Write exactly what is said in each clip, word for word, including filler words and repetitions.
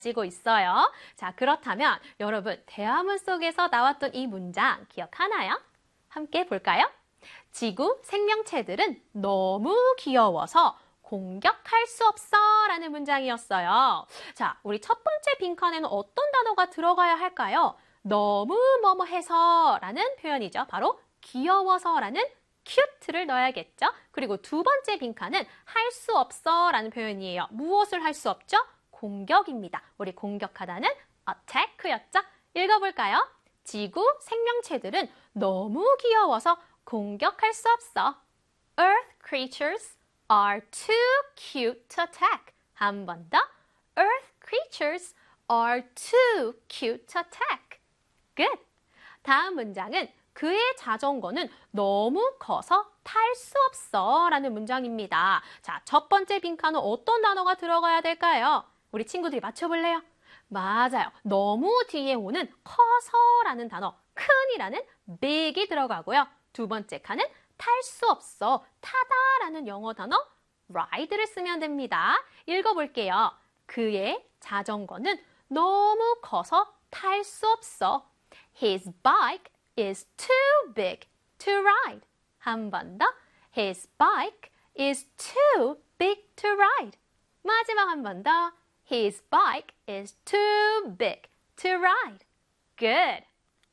지고 있어요. 자, 그렇다면 여러분 대화문 속에서 나왔던 이 문장 기억하나요? 함께 볼까요? 지구 생명체들은 너무 귀여워서 공격할 수 없어 라는 문장이었어요. 자, 우리 첫 번째 빈칸에는 어떤 단어가 들어가야 할까요? 너무 뭐뭐 해서 라는 표현이죠. 바로 귀여워서 라는 cute를 넣어야겠죠. 그리고 두 번째 빈칸은 할 수 없어 라는 표현이에요. 무엇을 할 수 없죠? 공격입니다. 우리 공격하다는 attack였죠? 읽어볼까요? 지구 생명체들은 너무 귀여워서 공격할 수 없어. Earth creatures are too cute to attack. 한 번 더. Earth creatures are too cute to attack. Good. 다음 문장은 그의 자전거는 너무 커서 탈 수 없어 라는 문장입니다. 자, 첫 번째 빈칸은 어떤 단어가 들어가야 될까요? 우리 친구들이 맞춰볼래요? 맞아요. 너무 뒤에 오는 커서라는 단어, 큰이라는 big이 들어가고요. 두 번째 칸은 탈 수 없어, 타다라는 영어 단어 ride를 쓰면 됩니다. 읽어볼게요. 그의 자전거는 너무 커서 탈 수 없어. His bike is too big to ride. 한 번 더. His bike is too big to ride. 마지막 한 번 더. His bike is too big to ride. Good.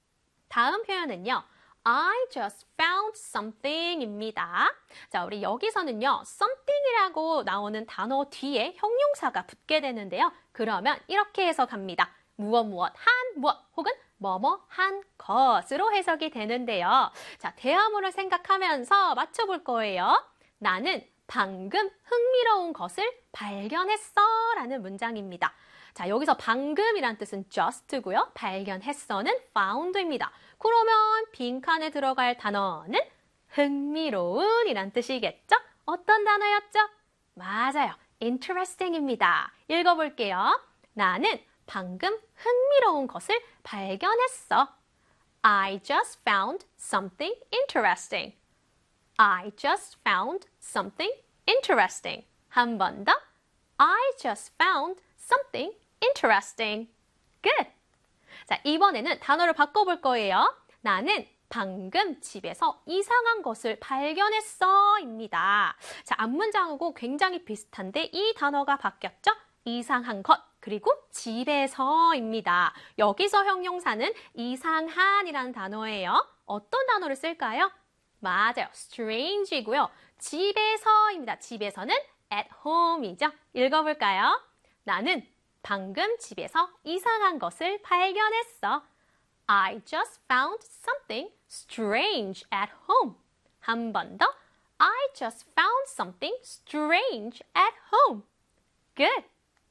다음 표현은요. I just found something입니다. 자, 우리 여기서는요. something이라고 나오는 단어 뒤에 형용사가 붙게 되는데요. 그러면 이렇게 해석합니다. 무엇 무엇 한 무엇 혹은 뭐뭐 한 것으로 해석이 되는데요. 자, 대화문을 생각하면서 맞춰볼 거예요. 나는 방금 흥미로운 것을 발견했어 라는 문장입니다. 자, 여기서 방금이란 뜻은 just고요. 발견했어는 found입니다. 그러면 빈칸에 들어갈 단어는 흥미로운 이란 뜻이겠죠? 어떤 단어였죠? 맞아요. interesting입니다. 읽어볼게요. 나는 방금 흥미로운 것을 발견했어. I just found something interesting. I just found something interesting. 한 번 더. I just found something interesting. Good. 자, 이번에는 단어를 바꿔볼 거예요. 나는 방금 집에서 이상한 것을 발견했어 입니다. 자, 앞문장하고 굉장히 비슷한데 이 단어가 바뀌었죠? 이상한 것 그리고 집에서입니다. 여기서 형용사는 이상한이라는 단어예요. 어떤 단어를 쓸까요? 맞아요. strange이고요. 집에서입니다. 집에서는 at home이죠. 읽어볼까요? 나는 방금 집에서 이상한 것을 발견했어. I just found something strange at home. 한 번 더. I just found something strange at home. Good.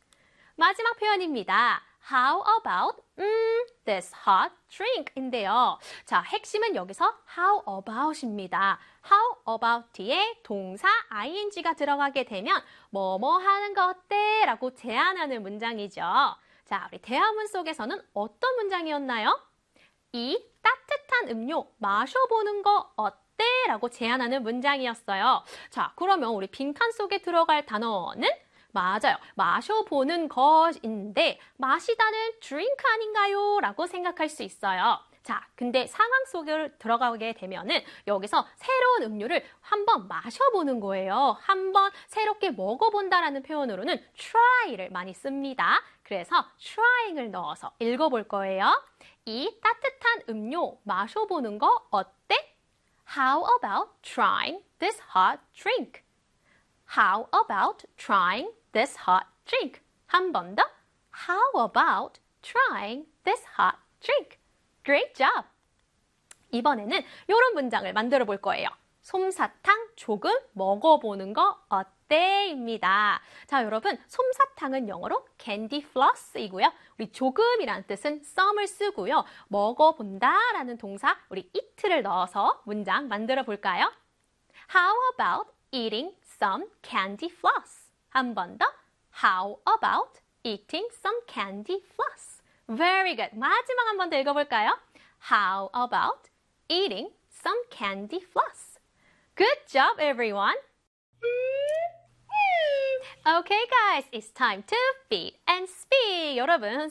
마지막 표현입니다. How about 음, this hot drink인데요. 자, 핵심은 여기서 how about입니다. How about 뒤에 동사 ing가 들어가게 되면 뭐뭐 하는 거 어때? 라고 제안하는 문장이죠. 자, 우리 대화문 속에서는 어떤 문장이었나요? 이 따뜻한 음료 마셔보는 거 어때? 라고 제안하는 문장이었어요. 자, 그러면 우리 빈칸 속에 들어갈 단어는 맞아요. 마셔보는 것인데 마시다는 drink 아닌가요? 라고 생각할 수 있어요. 자, 근데 상황 속에 들어가게 되면은 여기서 새로운 음료를 한번 마셔보는 거예요. 한번 새롭게 먹어본다라는 표현으로는 try를 많이 씁니다. 그래서 trying을 넣어서 읽어볼 거예요. 이 따뜻한 음료 마셔보는 거 어때? How about trying this hot drink? How about trying this hot drink? 한 번 더. How about trying this hot drink? Great job! 이번에는 이런 문장을 만들어 볼 거예요. 솜사탕 조금 먹어보는 거 어때? 입니다. 자, 여러분, 솜사탕은 영어로 candy floss이고요. 우리 조금이란 뜻은 some을 쓰고요. 먹어본다 라는 동사, 우리 eat를 넣어서 문장 만들어 볼까요? How about eating some candy floss? 한 번 더. How about eating some candy floss? Very good. 마지막 한 번 더 읽어볼까요? How about eating some candy floss? Good job, everyone. Okay, guys, it's time to feed and speak. 여러분,